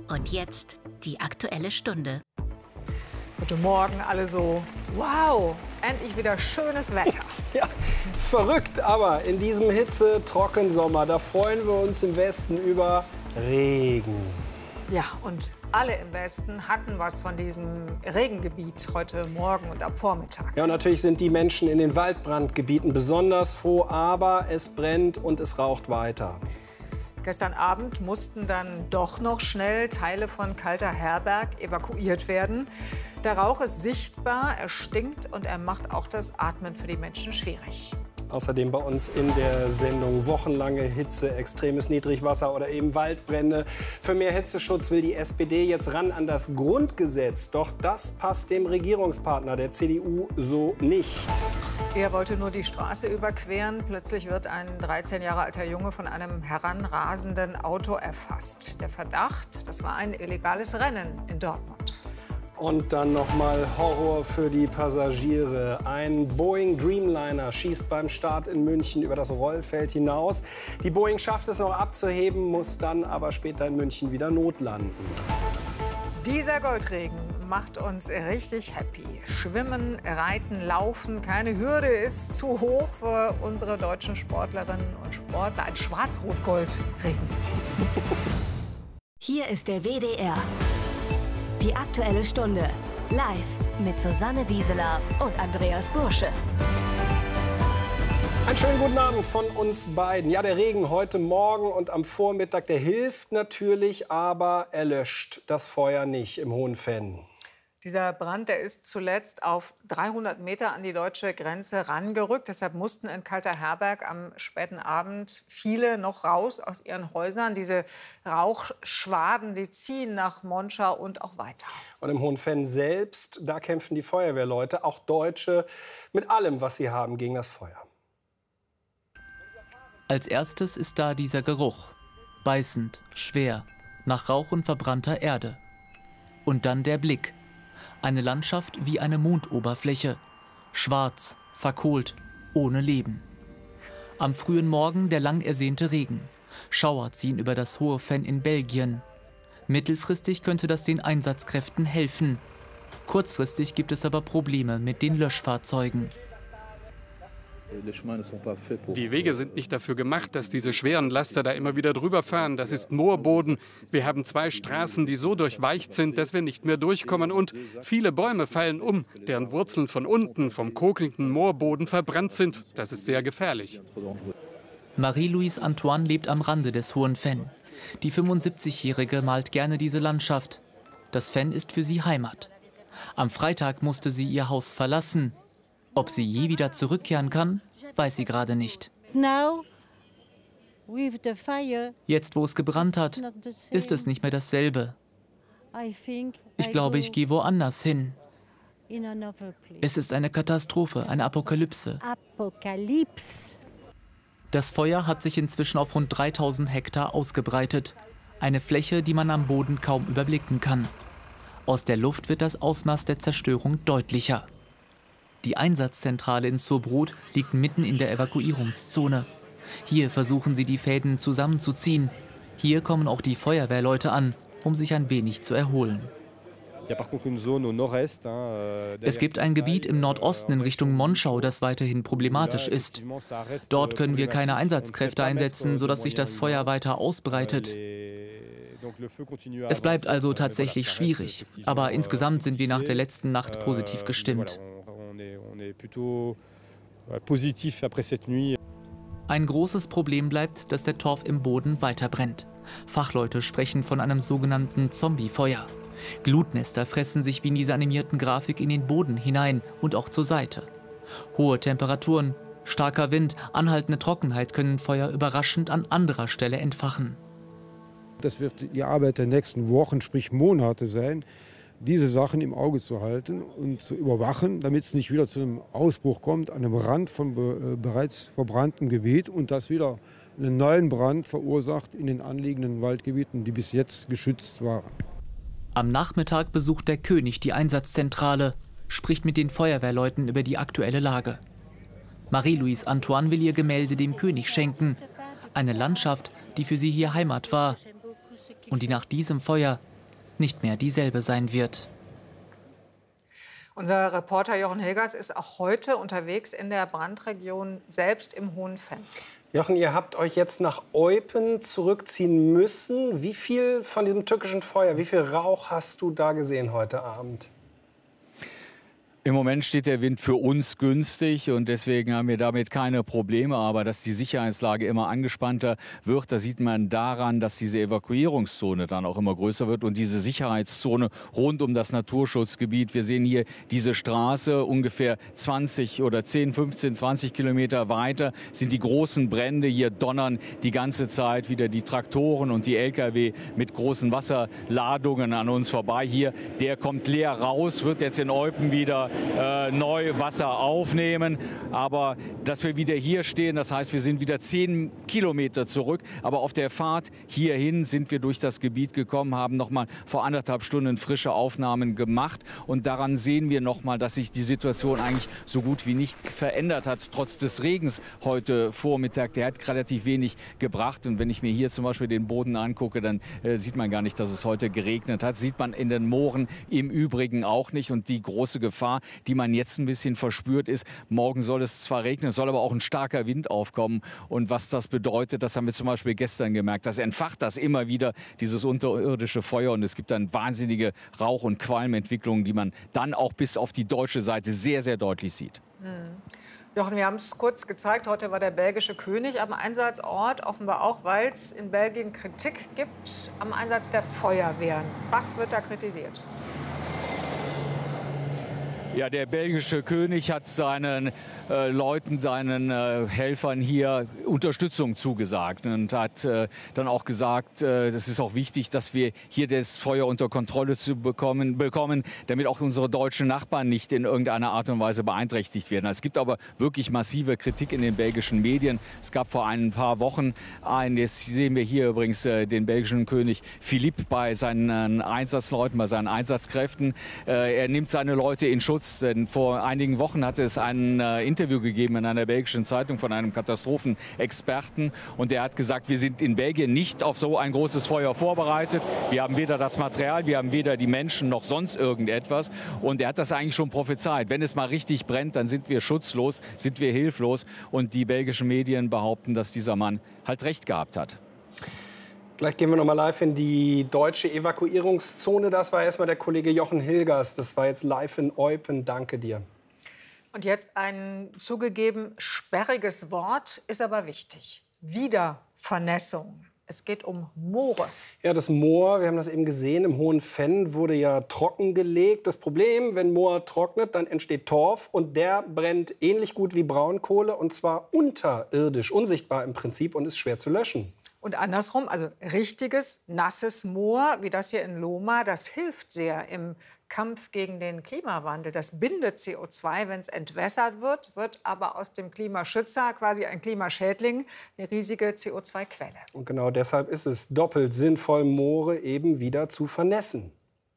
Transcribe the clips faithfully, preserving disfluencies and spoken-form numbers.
Und jetzt die Aktuelle Stunde. Heute Morgen alle so, wow, endlich wieder schönes Wetter. Ja, ist verrückt, aber in diesem Hitze-Trockensommer, da freuen wir uns im Westen über Regen. Ja, und alle im Westen hatten was von diesem Regengebiet heute Morgen und am Vormittag. Ja, und natürlich sind die Menschen in den Waldbrandgebieten besonders froh, aber es brennt und es raucht weiter. Gestern Abend mussten dann doch noch schnell Teile von Kalter Herberg evakuiert werden. Der Rauch ist sichtbar, er stinkt und er macht auch das Atmen für die Menschen schwierig. Außerdem bei uns in der Sendung wochenlange Hitze, extremes Niedrigwasser oder eben Waldbrände. Für mehr Hitzeschutz will die S P D jetzt ran an das Grundgesetz. Doch das passt dem Regierungspartner der C D U so nicht. Er wollte nur die Straße überqueren. Plötzlich wird ein dreizehn Jahre alter Junge von einem heranrasenden Auto erfasst. Der Verdacht, das war ein illegales Rennen in Dortmund. Und dann noch mal Horror für die Passagiere. Ein Boeing Dreamliner schießt beim Start in München über das Rollfeld hinaus. Die Boeing schafft es noch abzuheben, muss dann aber später in München wieder notlanden. Dieser Goldregen macht uns richtig happy. Schwimmen, Reiten, Laufen, keine Hürde ist zu hoch für unsere deutschen Sportlerinnen und Sportler. Ein Schwarz-Rot-Gold-Regen. Hier ist der W D R. Die Aktuelle Stunde. Live mit Susanne Wieseler und Andreas Bursche. Einen schönen guten Abend von uns beiden. Ja, der Regen heute Morgen und am Vormittag, der hilft natürlich, aber er löscht das Feuer nicht im Hohenfenn. Dieser Brand, der ist zuletzt auf dreihundert Meter an die deutsche Grenze rangerückt. Deshalb mussten in Kalter Herberg am späten Abend viele noch raus aus ihren Häusern. Diese Rauchschwaden, die ziehen nach Monschau und auch weiter. Und im Hohenfenn selbst, da kämpfen die Feuerwehrleute, auch Deutsche, mit allem, was sie haben, gegen das Feuer. Als erstes ist da dieser Geruch. Beißend, schwer, nach Rauch und verbrannter Erde. Und dann der Blick. Eine Landschaft wie eine Mondoberfläche. Schwarz, verkohlt, ohne Leben. Am frühen Morgen der lang ersehnte Regen. Schauer ziehen über das Hohenfenn in Belgien. Mittelfristig könnte das den Einsatzkräften helfen. Kurzfristig gibt es aber Probleme mit den Löschfahrzeugen. Die Wege sind nicht dafür gemacht, dass diese schweren Laster da immer wieder drüber fahren. Das ist Moorboden. Wir haben zwei Straßen, die so durchweicht sind, dass wir nicht mehr durchkommen. Und viele Bäume fallen um, deren Wurzeln von unten vom kokelnden Moorboden verbrannt sind. Das ist sehr gefährlich. Marie-Louise Antoine lebt am Rande des Hohenfenn. Die fünfundsiebzigjährige malt gerne diese Landschaft. Das Fenn ist für sie Heimat. Am Freitag musste sie ihr Haus verlassen. Ob sie je wieder zurückkehren kann, weiß sie gerade nicht. Jetzt, wo es gebrannt hat, ist es nicht mehr dasselbe. Ich glaube, ich gehe woanders hin. Es ist eine Katastrophe, eine Apokalypse. Das Feuer hat sich inzwischen auf rund dreitausend Hektar ausgebreitet. Eine Fläche, die man am Boden kaum überblicken kann. Aus der Luft wird das Ausmaß der Zerstörung deutlicher. Die Einsatzzentrale in Zurbrodt liegt mitten in der Evakuierungszone. Hier versuchen sie, die Fäden zusammenzuziehen. Hier kommen auch die Feuerwehrleute an, um sich ein wenig zu erholen. Es gibt ein Gebiet im Nordosten in Richtung Monschau, das weiterhin problematisch ist. Dort können wir keine Einsatzkräfte einsetzen, sodass sich das Feuer weiter ausbreitet. Es bleibt also tatsächlich schwierig, aber insgesamt sind wir nach der letzten Nacht positiv gestimmt. Ein großes Problem bleibt, dass der Torf im Boden weiter brennt. Fachleute sprechen von einem sogenannten Zombiefeuer. Glutnester fressen sich wie in dieser animierten Grafik in den Boden hinein und auch zur Seite. Hohe Temperaturen, starker Wind, anhaltende Trockenheit können Feuer überraschend an anderer Stelle entfachen. Das wird die Arbeit der nächsten Wochen, sprich Monate sein, diese Sachen im Auge zu halten und zu überwachen, damit es nicht wieder zu einem Ausbruch kommt an einem Rand von be bereits verbranntem Gebiet und das wieder einen neuen Brand verursacht in den anliegenden Waldgebieten, die bis jetzt geschützt waren. Am Nachmittag besucht der König die Einsatzzentrale, spricht mit den Feuerwehrleuten über die aktuelle Lage. Marie-Louise Antoine will ihr Gemälde dem König schenken. Eine Landschaft, die für sie hier Heimat war und die nach diesem Feuer nicht mehr dieselbe sein wird. Unser Reporter Jochen Hilgers ist auch heute unterwegs in der Brandregion, selbst im Hohen Venn. Jochen, ihr habt euch jetzt nach Eupen zurückziehen müssen. Wie viel von diesem tückischen Feuer, wie viel Rauch hast du da gesehen heute Abend? Im Moment steht der Wind für uns günstig und deswegen haben wir damit keine Probleme. Aber dass die Sicherheitslage immer angespannter wird, das sieht man daran, dass diese Evakuierungszone dann auch immer größer wird. Und diese Sicherheitszone rund um das Naturschutzgebiet. Wir sehen hier diese Straße, ungefähr zwanzig oder zehn, fünfzehn, zwanzig Kilometer weiter sind die großen Brände. Hier donnern die ganze Zeit wieder die Traktoren und die L K W mit großen Wasserladungen an uns vorbei. Hier, der kommt leer raus, wird jetzt in Eupen wieder Äh, neu Wasser aufnehmen. Aber dass wir wieder hier stehen, das heißt, wir sind wieder zehn Kilometer zurück. Aber auf der Fahrt hierhin sind wir durch das Gebiet gekommen, haben noch mal vor anderthalb Stunden frische Aufnahmen gemacht. Und daran sehen wir noch mal, dass sich die Situation eigentlich so gut wie nicht verändert hat. Trotz des Regens heute Vormittag, der hat relativ wenig gebracht. Und wenn ich mir hier zum Beispiel den Boden angucke, dann äh, sieht man gar nicht, dass es heute geregnet hat. Sieht man in den Mooren im Übrigen auch nicht. Und die große Gefahr, die man jetzt ein bisschen verspürt, ist, morgen soll es zwar regnen, es soll aber auch ein starker Wind aufkommen. Und was das bedeutet, das haben wir zum Beispiel gestern gemerkt. Das entfacht das immer wieder, dieses unterirdische Feuer. Und es gibt dann wahnsinnige Rauch- und Qualmentwicklungen, die man dann auch bis auf die deutsche Seite sehr, sehr deutlich sieht. Hm. Jochen, wir haben es kurz gezeigt. Heute war der belgische König am Einsatzort. Offenbar auch, weil es in Belgien Kritik gibt am Einsatz der Feuerwehren. Was wird da kritisiert? Ja, der belgische König hat seinen äh, Leuten, seinen äh, Helfern hier Unterstützung zugesagt und hat äh, dann auch gesagt, äh, das ist auch wichtig, dass wir hier das Feuer unter Kontrolle zu bekommen, bekommen, damit auch unsere deutschen Nachbarn nicht in irgendeiner Art und Weise beeinträchtigt werden. Es gibt aber wirklich massive Kritik in den belgischen Medien. Es gab vor ein paar Wochen einen, jetzt sehen wir hier übrigens äh, den belgischen König Philippe bei seinen Einsatzleuten, bei seinen Einsatzkräften. Äh, er nimmt seine Leute in Schutz. Denn vor einigen Wochen hatte es ein äh, Interview gegeben in einer belgischen Zeitung von einem Katastrophenexperten. Und der hat gesagt, wir sind in Belgien nicht auf so ein großes Feuer vorbereitet. Wir haben weder das Material, wir haben weder die Menschen noch sonst irgendetwas. Und er hat das eigentlich schon prophezeit. Wenn es mal richtig brennt, dann sind wir schutzlos, sind wir hilflos. Und die belgischen Medien behaupten, dass dieser Mann halt recht gehabt hat. Gleich gehen wir noch mal live in die deutsche Evakuierungszone. Das war erstmal der Kollege Jochen Hilgers. Das war jetzt live in Eupen. Danke dir. Und jetzt ein zugegeben sperriges Wort, ist aber wichtig. Wiedervernässung. Es geht um Moore. Ja, das Moor, wir haben das eben gesehen, im Hohen Venn wurde ja trockengelegt. Das Problem, wenn Moor trocknet, dann entsteht Torf und der brennt ähnlich gut wie Braunkohle und zwar unterirdisch, unsichtbar im Prinzip und ist schwer zu löschen. Und andersrum, also richtiges, nasses Moor, wie das hier in Lohmar, das hilft sehr im Kampf gegen den Klimawandel. Das bindet C O zwei, wenn es entwässert wird, wird aber aus dem Klimaschützer quasi ein Klimaschädling, eine riesige C O zwei Quelle. Und genau deshalb ist es doppelt sinnvoll, Moore eben wieder zu vernässen.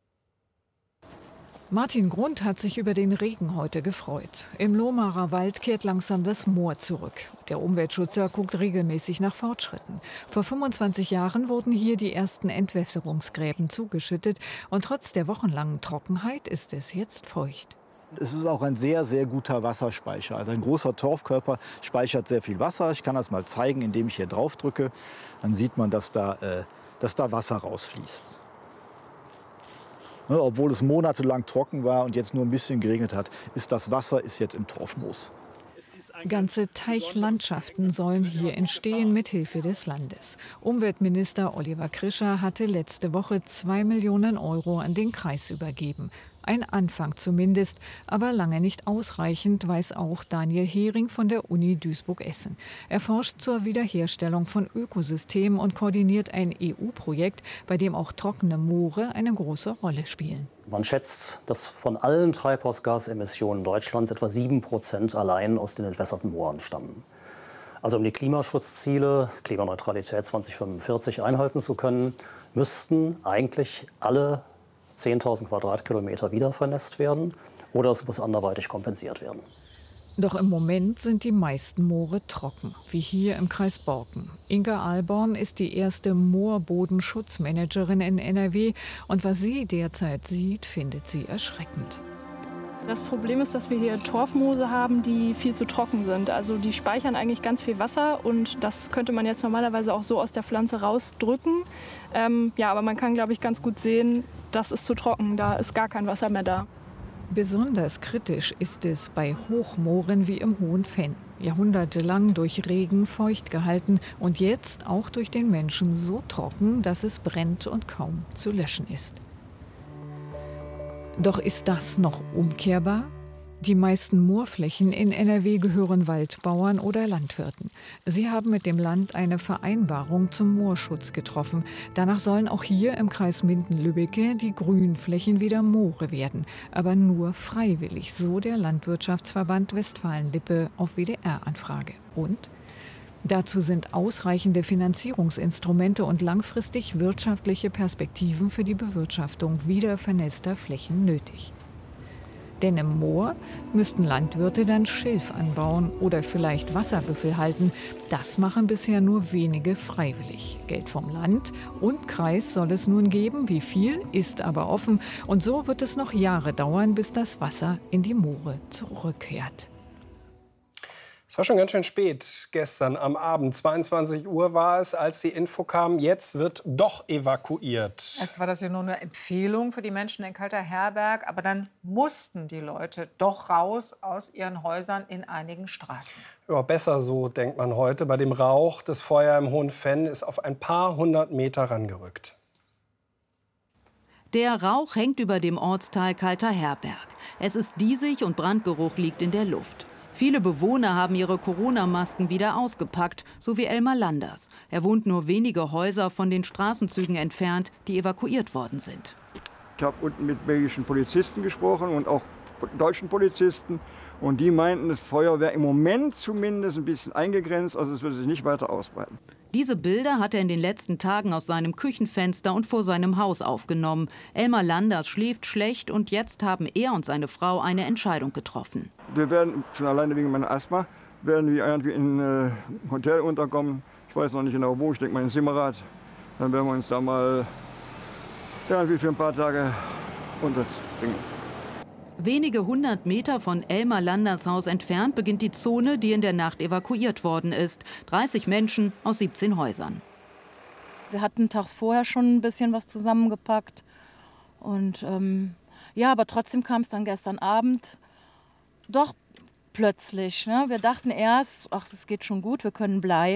Martin Grund hat sich über den Regen heute gefreut. Im Lohmarer Wald kehrt langsam das Moor zurück. Der Umweltschützer guckt regelmäßig nach Fortschritten. Vor fünfundzwanzig Jahren wurden hier die ersten Entwässerungsgräben zugeschüttet. Und trotz der wochenlangen Trockenheit ist es jetzt feucht. Es ist auch ein sehr, sehr guter Wasserspeicher. Also ein großer Torfkörper speichert sehr viel Wasser. Ich kann das mal zeigen, indem ich hier drauf drücke. Dann sieht man, dass da, äh, dass da Wasser rausfließt. Ne, obwohl es monatelang trocken war und jetzt nur ein bisschen geregnet hat, ist das Wasser ist jetzt im Torfmoos. Ganze Teichlandschaften sollen hier entstehen mit Hilfe des Landes. Umweltminister Oliver Krischer hatte letzte Woche zwei Millionen Euro an den Kreis übergeben. Ein Anfang zumindest, aber lange nicht ausreichend, weiß auch Daniel Hering von der Uni Duisburg-Essen. Er forscht zur Wiederherstellung von Ökosystemen und koordiniert ein E U-Projekt, bei dem auch trockene Moore eine große Rolle spielen. Man schätzt, dass von allen Treibhausgasemissionen Deutschlands etwa sieben Prozent allein aus den entwässerten Mooren stammen. Also um die Klimaschutzziele, Klimaneutralität zweitausendfünfundvierzig einhalten zu können, müssten eigentlich alle zehntausend Quadratkilometer wieder vernässt werden oder es muss anderweitig kompensiert werden. Doch im Moment sind die meisten Moore trocken, wie hier im Kreis Borken. Inga Alborn ist die erste Moorbodenschutzmanagerin in N R W und was sie derzeit sieht, findet sie erschreckend. Das Problem ist, dass wir hier Torfmoose haben, die viel zu trocken sind. Also die speichern eigentlich ganz viel Wasser und das könnte man jetzt normalerweise auch so aus der Pflanze rausdrücken. Ähm, ja, aber man kann, glaube ich, ganz gut sehen, das ist zu trocken, da ist gar kein Wasser mehr da. Besonders kritisch ist es bei Hochmooren wie im Hohen Venn. Jahrhundertelang durch Regen feucht gehalten und jetzt auch durch den Menschen so trocken, dass es brennt und kaum zu löschen ist. Doch ist das noch umkehrbar? Die meisten Moorflächen in N R W gehören Waldbauern oder Landwirten. Sie haben mit dem Land eine Vereinbarung zum Moorschutz getroffen. Danach sollen auch hier im Kreis Minden-Lübbecke die Grünflächen wieder Moore werden. Aber nur freiwillig, so der Landwirtschaftsverband Westfalen-Lippe auf W D R-Anfrage. Und? Dazu sind ausreichende Finanzierungsinstrumente und langfristig wirtschaftliche Perspektiven für die Bewirtschaftung wieder vernässter Flächen nötig. Denn im Moor müssten Landwirte dann Schilf anbauen oder vielleicht Wasserbüffel halten. Das machen bisher nur wenige freiwillig. Geld vom Land und Kreis soll es nun geben. Wie viel, ist aber offen. Und so wird es noch Jahre dauern, bis das Wasser in die Moore zurückkehrt. Es war schon ganz schön spät gestern am Abend. zweiundzwanzig Uhr war es, als die Info kam, jetzt wird doch evakuiert. Es war das ja nur eine Empfehlung für die Menschen in Kalter-Herberg. Aber dann mussten die Leute doch raus aus ihren Häusern in einigen Straßen. Ja, besser so, denkt man heute. Bei dem Rauch, das Feuer im Hohen Venn ist auf ein paar hundert Meter rangerückt. Der Rauch hängt über dem Ortsteil Kalter-Herberg. Es ist diesig und Brandgeruch liegt in der Luft. Viele Bewohner haben ihre Corona-Masken wieder ausgepackt, so wie Elmar Landers. Er wohnt nur wenige Häuser von den Straßenzügen entfernt, die evakuiert worden sind. Ich habe unten mit belgischen Polizisten gesprochen und auch deutschen Polizisten. Und die meinten, das Feuer wäre im Moment zumindest ein bisschen eingegrenzt, also es würde sich nicht weiter ausbreiten. Diese Bilder hat er in den letzten Tagen aus seinem Küchenfenster und vor seinem Haus aufgenommen. Elmar Landers schläft schlecht und jetzt haben er und seine Frau eine Entscheidung getroffen. Wir werden, schon alleine wegen meiner Asthma, werden wir irgendwie in ein äh, Hotel unterkommen. Ich weiß noch nicht genau wo, ich denke mal in Simmerath. Dann werden wir uns da mal irgendwie für ein paar Tage unterbringen. Wenige hundert Meter von Elmar Landers Haus entfernt beginnt die Zone, die in der Nacht evakuiert worden ist. dreißig Menschen aus siebzehn Häusern. Wir hatten tags vorher schon ein bisschen was zusammengepackt. Und ähm, ja, aber trotzdem kam es dann gestern Abend doch plötzlich. Ne? Wir dachten erst, ach, das geht schon gut, wir können bleiben.